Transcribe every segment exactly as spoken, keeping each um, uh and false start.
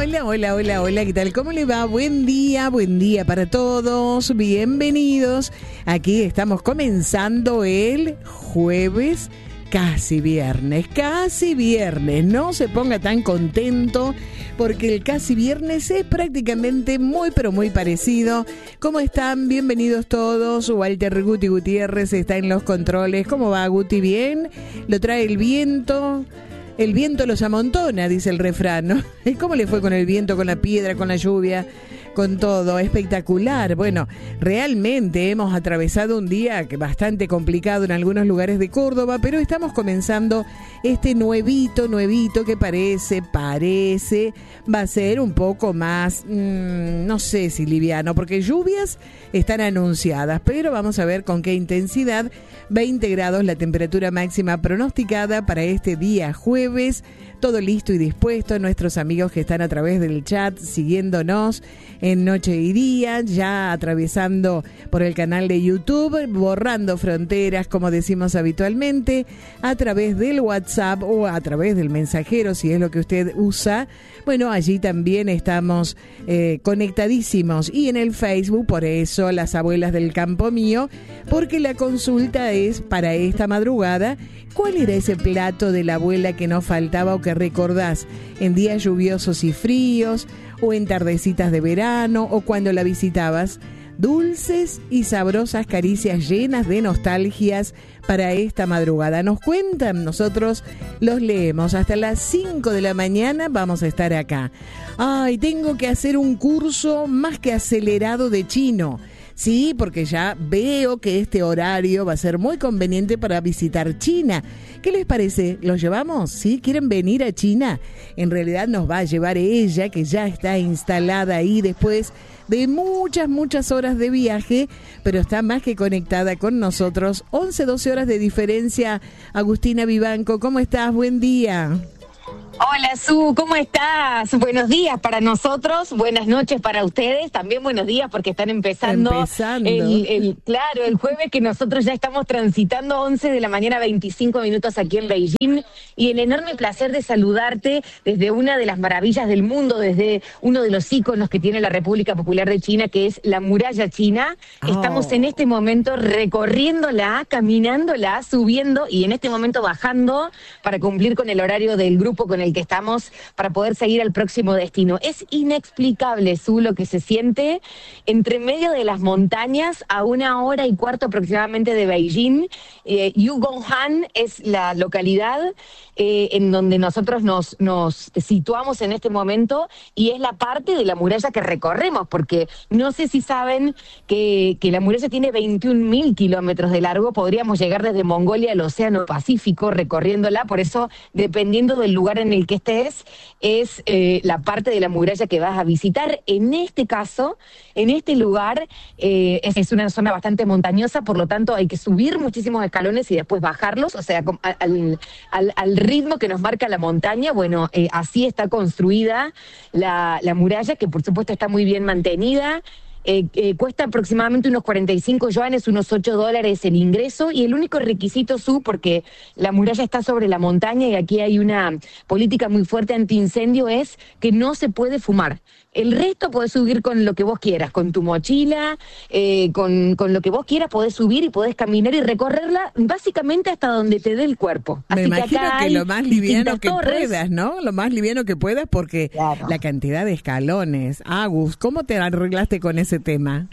Hola, hola, hola, hola, ¿qué tal? ¿Cómo le va? Buen día, buen día para todos. Bienvenidos. Aquí estamos comenzando el jueves, casi viernes, casi viernes. No se ponga tan contento porque el casi viernes es prácticamente muy, pero muy parecido. ¿Cómo están? Bienvenidos todos. Walter Guti Gutiérrez está en los controles. ¿Cómo va, Guti? ¿Bien? ¿Lo trae el viento? El viento los amontona, dice el refrán, ¿no? ¿Cómo le fue con el viento, con la piedra, con la lluvia, con todo? Espectacular. Bueno, realmente hemos atravesado un día que bastante complicado en algunos lugares de Córdoba, pero estamos comenzando este nuevito, nuevito que parece, parece, va a ser un poco más, mmm, no sé si liviano, porque lluvias están anunciadas, pero vamos a ver con qué intensidad. veinte grados la temperatura máxima pronosticada para este día jueves. Todo listo y dispuesto. Nuestros amigos que están a través del chat siguiéndonos en Noche y Día, ya atravesando por el canal de YouTube, borrando fronteras, como decimos habitualmente, a través del WhatsApp o a través del mensajero, si es lo que usted usa. Bueno, allí también estamos eh, conectadísimos. Y en el Facebook, por eso, las abuelas del campo mío, porque la consulta es para esta madrugada: ¿cuál era ese plato de la abuela que no faltaba o que recordás en días lluviosos y fríos, o en tardecitas de verano, o cuando la visitabas? Dulces y sabrosas caricias llenas de nostalgias para esta madrugada. Nos cuentan, nosotros los leemos. Hasta las cinco de la mañana vamos a estar acá. Ay, tengo que hacer un curso más que acelerado de chino. Sí, porque ya veo que este horario va a ser muy conveniente para visitar China. ¿Qué les parece? ¿Los llevamos? ¿Sí? ¿Quieren venir a China? En realidad nos va a llevar ella, que ya está instalada ahí después de muchas, muchas horas de viaje, pero está más que conectada con nosotros. once, doce horas de diferencia. Agustina Vivanco, ¿cómo estás? Buen día. Hola, Su, ¿cómo estás? Buenos días para nosotros, buenas noches para ustedes, también buenos días porque están empezando, empezando. El, el, claro, el jueves que nosotros ya estamos transitando, once de la mañana, veinticinco minutos aquí en Beijing, y el enorme placer de saludarte desde una de las maravillas del mundo, desde uno de los íconos que tiene la República Popular de China, que es la muralla china. Oh. Estamos en este momento recorriéndola, caminándola, subiendo y en este momento bajando para cumplir con el horario del grupo con el que estamos para poder seguir al próximo destino. Es inexplicable, Su, lo que se siente entre medio de las montañas a una hora y cuarto aproximadamente de Beijing. Eh, Yugonghan es la localidad eh, en donde nosotros nos, nos situamos en este momento y es la parte de la muralla que recorremos, porque no sé si saben que, que la muralla tiene veintiún mil kilómetros de largo. Podríamos llegar desde Mongolia al Océano Pacífico recorriéndola, por eso, dependiendo del lugar en el que estés, es eh, la parte de la muralla que vas a visitar. En este caso, en este lugar, eh, es, es una zona bastante montañosa, por lo tanto hay que subir muchísimos escalones y después bajarlos, o sea, al, al, al ritmo que nos marca la montaña. Bueno, eh, así está construida la, la muralla, que por supuesto está muy bien mantenida. Eh, eh, cuesta aproximadamente unos cuarenta y cinco yuanes, unos ocho dólares el ingreso, y el único requisito, Su, porque la muralla está sobre la montaña y aquí hay una política muy fuerte antiincendio, es que no se puede fumar. El resto podés subir con lo que vos quieras, con tu mochila, eh, con, con lo que vos quieras, podés subir y podés caminar y recorrerla básicamente hasta donde te dé el cuerpo. Me Así imagino que, acá que lo más liviano que torres. puedas, ¿no? Lo más liviano que puedas, porque claro, la cantidad de escalones. Agus, ¿cómo te arreglaste con ese tema?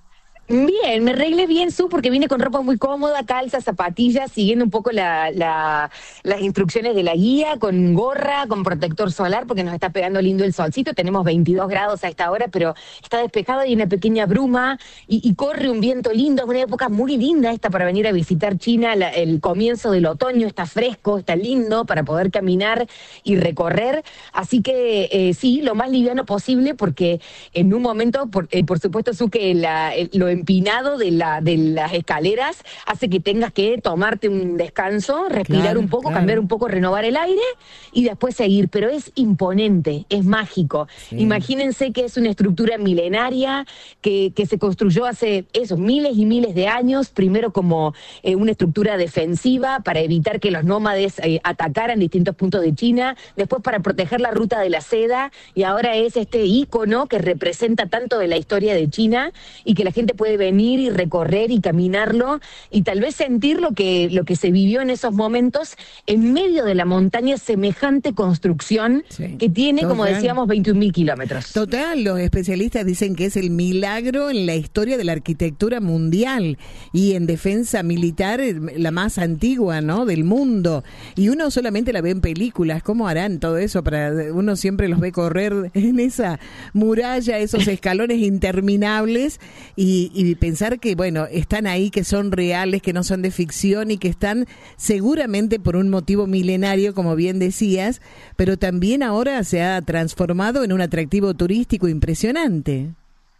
Bien, me arreglé bien, Su, porque vine con ropa muy cómoda, calzas, zapatillas, siguiendo un poco la, la, las instrucciones de la guía, con gorra, con protector solar, porque nos está pegando lindo el solcito. Tenemos veintidós grados a esta hora, pero está despejado y una pequeña bruma, y, y corre un viento lindo. Es una época muy linda esta para venir a visitar China, la, el comienzo del otoño, está fresco, está lindo para poder caminar y recorrer. Así que eh, sí, lo más liviano posible, porque en un momento, por, eh, por supuesto, Su, que la, el, lo empinado de, la, de las escaleras hace que tengas que tomarte un descanso, respirar claro, un poco, claro. cambiar un poco, renovar el aire y después seguir. Pero es imponente, es mágico. Sí. Imagínense que es una estructura milenaria que, que se construyó hace esos miles y miles de años, primero como eh, una estructura defensiva para evitar que los nómades eh, atacaran distintos puntos de China, después para proteger la ruta de la seda, y ahora es este ícono que representa tanto de la historia de China y que la gente puede venir y recorrer y caminarlo y tal vez sentir lo que, lo que se vivió en esos momentos en medio de la montaña, semejante construcción sí. que tiene, Total. como decíamos, veintiún mil kilómetros. Total, los especialistas dicen que es el milagro en la historia de la arquitectura mundial y en defensa militar la más antigua, ¿no?, del mundo. Y uno solamente la ve en películas. ¿Cómo harán todo eso? Para uno siempre los ve correr en esa muralla, esos escalones interminables y, y pensar que, bueno, están ahí, que son reales, que no son de ficción y que están seguramente por un motivo milenario, como bien decías, pero también ahora se ha transformado en un atractivo turístico impresionante.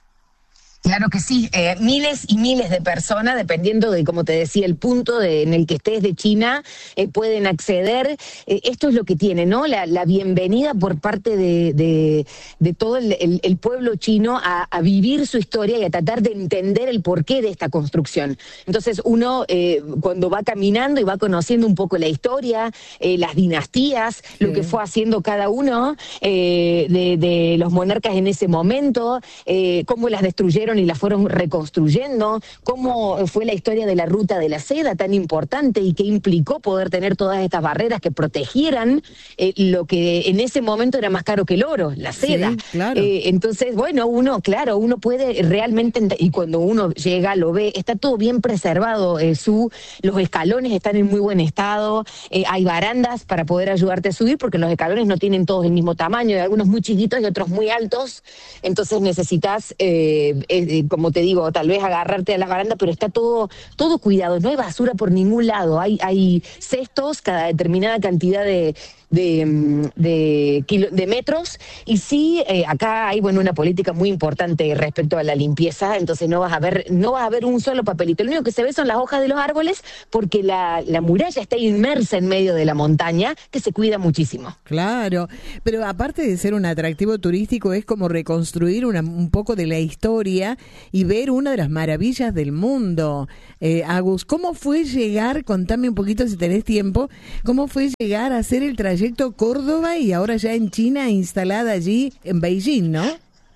Claro que sí, eh, miles y miles de personas, dependiendo de, como te decía, el punto de, en el que estés de China, eh, pueden acceder. Eh, esto es lo que tiene, ¿no? La, la bienvenida por parte de, de, de todo el, el, el pueblo chino a, a vivir su historia y a tratar de entender el porqué de esta construcción. Entonces uno, eh, cuando va caminando y va conociendo un poco la historia, eh, las dinastías, sí. lo que fue haciendo cada uno eh, de, de los monarcas en ese momento, eh, cómo las destruyeron y la fueron reconstruyendo, cómo fue la historia de la ruta de la seda tan importante y qué implicó poder tener todas estas barreras que protegieran eh, lo que en ese momento era más caro que el oro, la seda. Sí, claro. eh, entonces, bueno, uno, claro, uno puede realmente, y cuando uno llega, lo ve, está todo bien preservado, eh, su, los escalones están en muy buen estado, eh, hay barandas para poder ayudarte a subir, porque los escalones no tienen todos el mismo tamaño, hay algunos muy chiquitos y otros muy altos, entonces necesitas... Eh, Eh, como te digo, tal vez agarrarte a las barandas, pero está todo todo cuidado, no hay basura por ningún lado, hay hay cestos cada determinada cantidad de de, de, kilo, de metros, y sí, eh, acá hay bueno una política muy importante respecto a la limpieza, entonces no vas a ver no vas a ver un solo papelito, lo único que se ve son las hojas de los árboles, porque la, la muralla está inmersa en medio de la montaña, que se cuida muchísimo. Claro, pero aparte de ser un atractivo turístico, es como reconstruir una, un poco de la historia y ver una de las maravillas del mundo. Eh, Agus, ¿cómo fue llegar, contame un poquito si tenés tiempo, cómo fue llegar a hacer el trayecto Córdoba y ahora ya en China, instalada allí en Beijing, ¿no?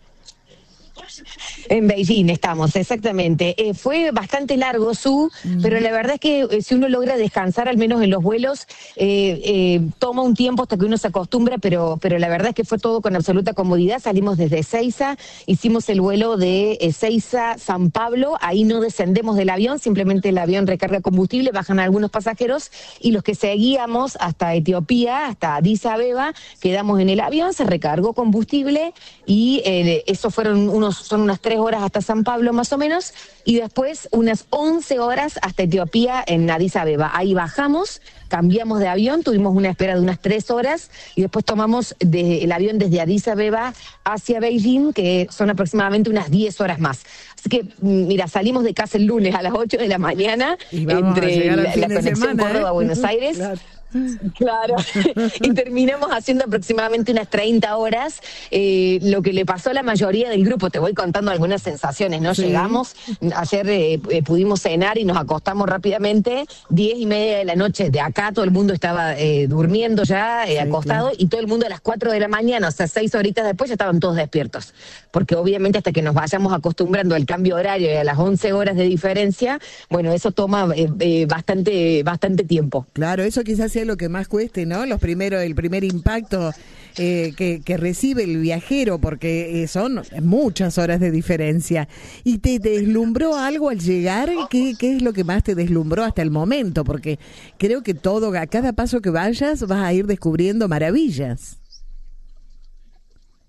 En Beijing estamos, exactamente. Eh, fue bastante largo, Su, mm. pero la verdad es que eh, si uno logra descansar, al menos en los vuelos, eh, eh, toma un tiempo hasta que uno se acostumbra, pero, pero la verdad es que fue todo con absoluta comodidad. Salimos desde Ezeiza, hicimos el vuelo de Ezeiza-San Pablo, ahí no descendemos del avión, simplemente el avión recarga combustible, bajan algunos pasajeros, y los que seguíamos hasta Etiopía, hasta Addis Abeba, quedamos en el avión, se recargó combustible, y eh, eso fueron unos, son unas tres horas hasta San Pablo más o menos, y después unas once horas hasta Etiopía en Addis Abeba. Ahí bajamos, cambiamos de avión, tuvimos una espera de unas tres horas y después tomamos de, el avión desde Addis Abeba hacia Beijing, que son aproximadamente unas diez horas más. Así que, mira, salimos de casa el lunes a las ocho de la mañana, entre la, la conexión semana, Córdoba-Buenos ¿eh? Aires. Claro. Claro, y terminamos haciendo aproximadamente unas treinta horas, eh, lo que le pasó a la mayoría del grupo. Te voy contando algunas sensaciones, ¿no? Sí. Llegamos, ayer eh, eh, pudimos cenar y nos acostamos rápidamente, diez y media de la noche de acá, todo el mundo estaba eh, durmiendo ya, eh, sí, acostado, claro. Y todo el mundo a las cuatro de la mañana, o sea, seis horitas después ya estaban todos despiertos, porque obviamente hasta que nos vayamos acostumbrando al cambio horario y a las once horas de diferencia, bueno, eso toma eh, eh, bastante, bastante tiempo. Claro, eso quizás sea lo que más cueste, ¿no? Los primeros, el primer impacto eh, que, que recibe el viajero, porque eh, son muchas horas de diferencia. ¿Y te, te deslumbró algo al llegar? ¿Qué, ¿Qué es lo que más te deslumbró hasta el momento? Porque creo que todo, a cada paso que vayas, vas a ir descubriendo maravillas.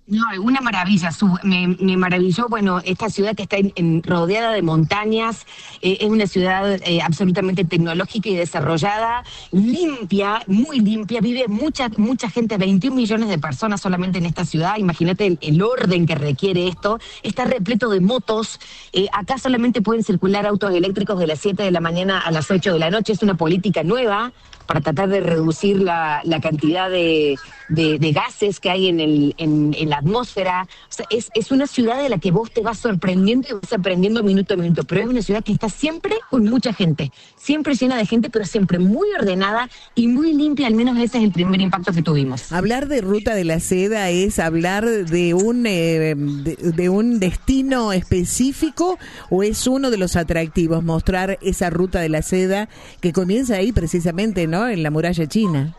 No, una maravilla. Su- me, me maravilló, bueno, esta ciudad que está en- en- rodeada de montañas, eh, es una ciudad eh, absolutamente tecnológica y desarrollada, limpia, muy limpia, vive mucha, mucha gente, veintiún millones de personas solamente en esta ciudad. Imagínate el, el orden que requiere esto. Está repleto de motos. Eh, acá solamente pueden circular autos eléctricos de las siete de la mañana a las ocho de la noche. Es una política nueva para tratar de reducir la, la cantidad de, de- de gases que hay en, el, en, en la atmósfera. O sea, es, es una ciudad de la que vos te vas sorprendiendo y vas aprendiendo minuto a minuto, pero es una ciudad que está siempre con mucha gente, siempre llena de gente, pero siempre muy ordenada y muy limpia, al menos ese es el primer impacto que tuvimos. Hablar de Ruta de la Seda es hablar de un eh, de, de un destino específico, o es uno de los atractivos mostrar esa Ruta de la Seda que comienza ahí precisamente, ¿no? En la muralla china.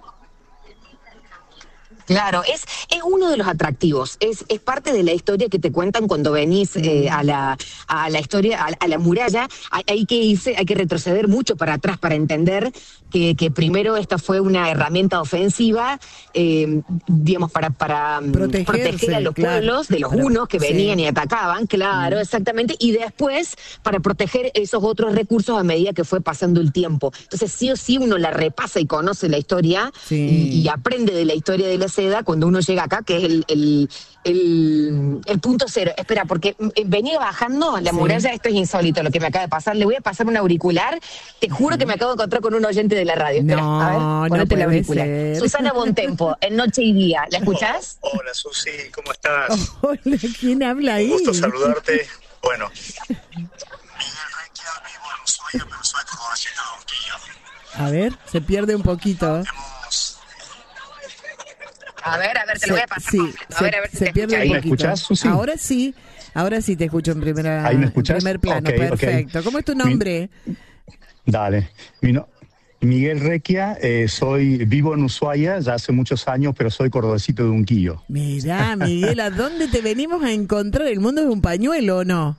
Claro, es, es uno de los atractivos, es, es parte de la historia que te cuentan cuando venís eh, a la a la historia, a, a la muralla. Hay, hay que irse, hay que retroceder mucho para atrás para entender que, que primero esta fue una herramienta ofensiva, eh, digamos, para, para mm, Protegerse, proteger a los claro. pueblos de los Para- hunos que venían sí. y atacaban, claro, exactamente, y después para proteger esos otros recursos a medida que fue pasando el tiempo. Entonces sí o sí uno la repasa y conoce la historia Sí. y, y aprende de la historia de la seda cuando uno llega acá, que es el, el, el, el punto cero. Espera, porque mm, venía bajando la Sí. muralla, esto es insólito lo que me acaba de pasar. Le voy a pasar un auricular, te juro que me acabo de encontrar con un oyente de la radio. Espera, No, a ver, no ponete el puede auricular. ser. Susana Bontempo, en Noche y Día, ¿la escuchás? Oh, hola Susi, ¿cómo estás? Hola, ¿quién habla ahí? Un gusto saludarte. Bueno, Miguel Requia, vivo en Ushuaia, pero soy cordobesito de Unquillo. A ver, se pierde un poquito. Hemos... A ver, a ver, te Se- lo voy a pasar. sí, completo. A se, ver, a ver si se te pierde escucha un ¿Ahí me poquito. escuchás, Susi? Ahora sí, ahora sí te escucho en primera, ¿Ahí me en escuchás? primer plano, Ok, ok. perfecto. ¿Cómo es tu nombre? Dale. Mi no- Miguel Requia, eh, soy vivo en Ushuaia ya hace muchos años, pero soy cordobesito de Unquillo. Mirá, Miguel, ¿a dónde te venimos a encontrar? ¿El mundo es un pañuelo o no?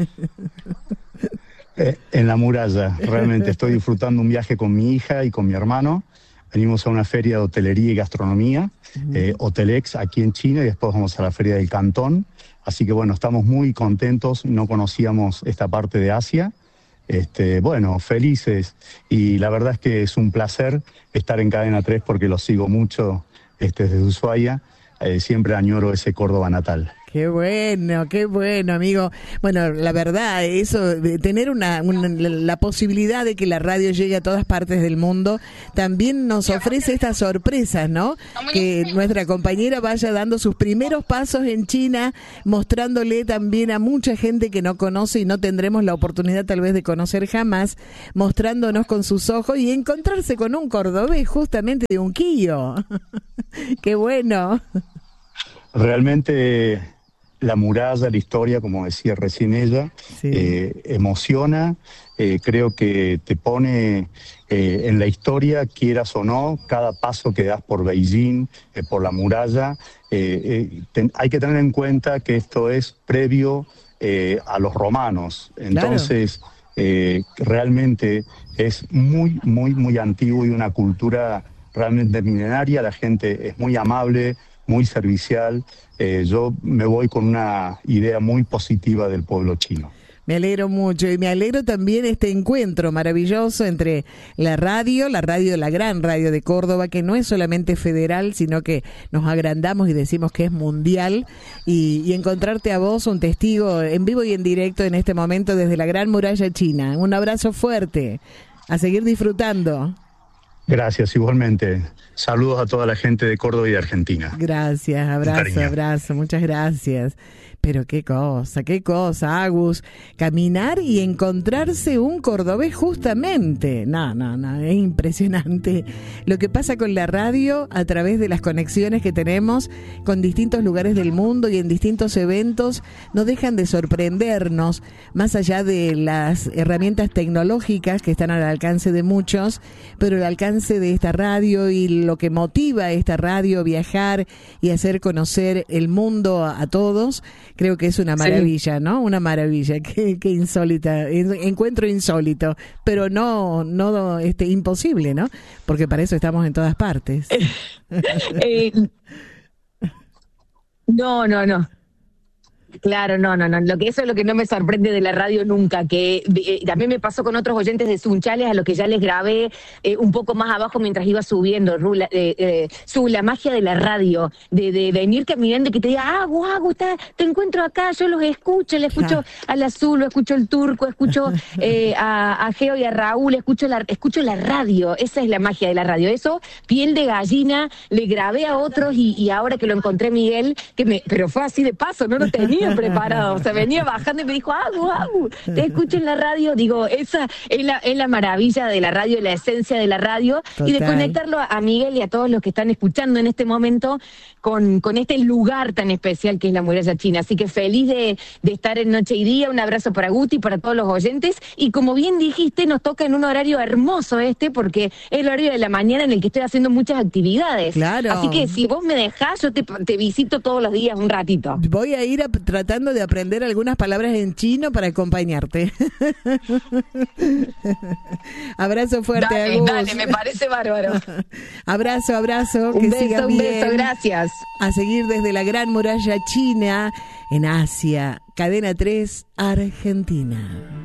Eh, en la muralla, realmente estoy disfrutando un viaje con mi hija y con mi hermano. Venimos a una feria de hotelería y gastronomía, eh, Hotelex, aquí en China, y después vamos a la feria del Cantón. Así que bueno, estamos muy contentos, no conocíamos esta parte de Asia. Este, bueno, felices, y la verdad es que es un placer estar en Cadena tres porque lo sigo mucho este, desde Ushuaia. Eh, siempre añoro ese Córdoba natal. Qué bueno, qué bueno, amigo. Bueno, la verdad, eso de tener una, una- la posibilidad de que la radio llegue a todas partes del mundo, también nos ofrece estas sorpresas, ¿no? Que nuestra compañera vaya dando sus primeros pasos en China, mostrándole también a mucha gente que no conoce y no tendremos la oportunidad tal vez de conocer jamás, mostrándonos con sus ojos y encontrarse con un cordobés justamente de Unquillo. Qué bueno. Realmente la muralla, la historia, como decía recién ella, Sí. eh, emociona, eh, creo que te pone eh, en la historia, quieras o no, cada paso que das por Beijing, eh, por la muralla, eh, eh, ten- hay que tener en cuenta que esto es previo eh, a los romanos, entonces eh, realmente es muy, muy, muy antiguo y una cultura realmente milenaria, la gente es muy amable, muy servicial. Eh, yo me voy con una idea muy positiva del pueblo chino. Me alegro mucho y me alegro también este encuentro maravilloso entre la radio, la radio, la gran radio de Córdoba, que no es solamente federal, sino que nos agrandamos y decimos que es mundial, y, y encontrarte a vos, un testigo en vivo y en directo en este momento desde la Gran Muralla China. Un abrazo fuerte, a seguir disfrutando. Gracias, igualmente. Saludos a toda la gente de Córdoba y de Argentina. Gracias, abrazo, cariño. abrazo, muchas gracias. Pero qué cosa, qué cosa, Agus, caminar y encontrarse un cordobés justamente. No, no, no, es impresionante lo que pasa con la radio a través de las conexiones que tenemos con distintos lugares del mundo y en distintos eventos. No dejan de sorprendernos, más allá de las herramientas tecnológicas que están al alcance de muchos, pero el alcance de esta radio y lo que motiva a esta radio viajar y hacer conocer el mundo a, a todos, creo que es una maravilla, sí. ¿No? Una maravilla, qué, qué insólita, encuentro insólito, pero no, no este, imposible, ¿no? Porque para eso estamos en todas partes. Eh, No, no, no. Claro, no, no, no. Lo que eso es lo que no me sorprende de la radio nunca, que eh, también me pasó con otros oyentes de Sunchales a los que ya les grabé eh, un poco más abajo mientras iba subiendo, Rula, eh, eh, su, la magia de la radio, de, de venir caminando y que te diga, ah, guau, te, te encuentro acá, yo los escucho, le escucho al Azul, lo escucho al Turco, escucho eh, a, a Geo y a Raúl, escucho la, escucho la radio, esa es la magia de la radio. Eso, piel de gallina, le grabé a otros y, y ahora que lo encontré Miguel, que me, pero fue así de paso, no lo tenía preparado, o sea, venía bajando y me dijo, Agu, Agu, te escucho en la radio. Digo, esa es la, es la maravilla de la radio, la esencia de la radio. Total. Y de conectarlo a Miguel y a todos los que están escuchando en este momento con, con este lugar tan especial que es la Muralla China. Así que feliz de, de estar en Noche y Día, un abrazo para Guti y para todos los oyentes, y como bien dijiste, nos toca en un horario hermoso este, porque es el horario de la mañana en el que estoy haciendo muchas actividades. Claro. Así que si vos me dejás, yo te, te visito todos los días un ratito. Voy a ir a tratando de aprender algunas palabras en chino para acompañarte. Abrazo fuerte, dale, Agus. Dale, me parece bárbaro. Abrazo, abrazo. Un que beso, sigas un bien. beso, gracias. A seguir desde la Gran Muralla China en Asia. Cadena tres, Argentina.